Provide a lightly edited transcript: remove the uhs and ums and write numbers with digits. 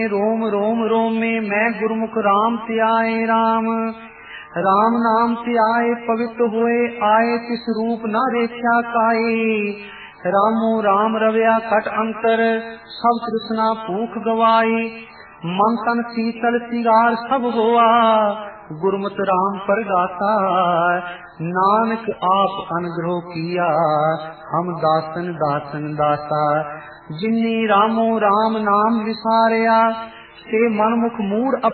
रोम रोम रोमे मैं गुरमुख राम त्याए राम। राम नाम त्याए पवित्र होए आए तिस रूप न रेख्या काए। रामो राम रव्या कट अंतर सब तृष्णा भूख गवाई। मन तन शीतल सिगार सब होआ गुरमत राम परगाता। नानक आप अनुग्रह किया हम दासन दासन दासा। जिन्नी रामो राम नाम विसारिया ते मनमुख मूड